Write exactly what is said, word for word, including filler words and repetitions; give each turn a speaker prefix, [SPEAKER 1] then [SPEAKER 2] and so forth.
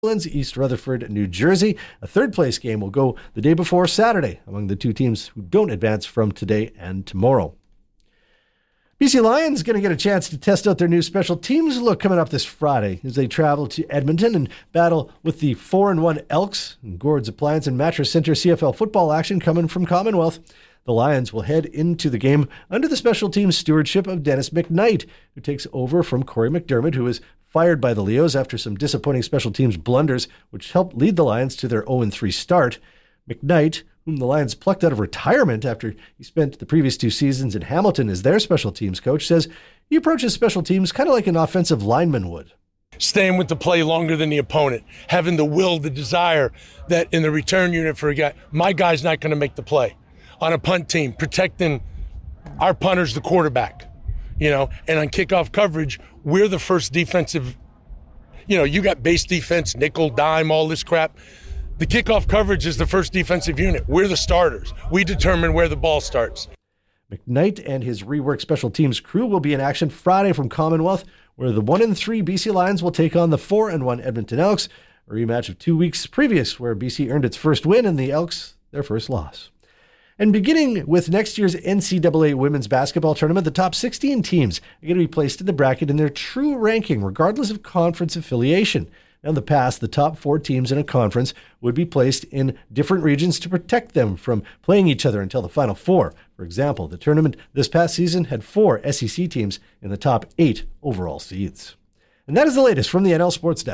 [SPEAKER 1] East Rutherford, New Jersey. A third-place game will go the day before Saturday among the two teams who don't advance from today and tomorrow. B C Lions going to get a chance to test out their new special teams look coming up this Friday as they travel to Edmonton and battle with the four and one Elks. And Gord's Appliance and Mattress Center C F L football action coming from Commonwealth. The Lions will head into the game under the special teams stewardship of Dennis McKnight, who takes over from Corey McDermott, who was fired by the Leos after some disappointing special teams blunders, which helped lead the Lions to their oh and three start. McKnight, whom the Lions plucked out of retirement after he spent the previous two seasons in Hamilton as their special teams coach, says he approaches special teams kind of like an offensive lineman would.
[SPEAKER 2] Staying with the play longer than the opponent, having the will, the desire that in the return unit for a guy, my guy's not going to make the play. On a punt team, protecting our punter's the quarterback, you know, and on kickoff coverage, we're the first defensive, you know, you got base defense, nickel, dime, all this crap. The kickoff coverage is the first defensive unit. We're the starters. We determine where the ball starts.
[SPEAKER 1] McKnight and his reworked special teams crew will be in action Friday from Commonwealth, where the one and three B C Lions will take on the four and one Edmonton Elks, a rematch of two weeks previous where B C earned its first win and the Elks their first loss. And beginning with next year's N C double A women's basketball tournament, the top sixteen teams are going to be placed in the bracket in their true ranking, regardless of conference affiliation. Now, in the past, the top four teams in a conference would be placed in different regions to protect them from playing each other until the Final Four. For example, the tournament this past season had four S E C teams in the top eight overall seeds. And that is the latest from the N L Sports Desk.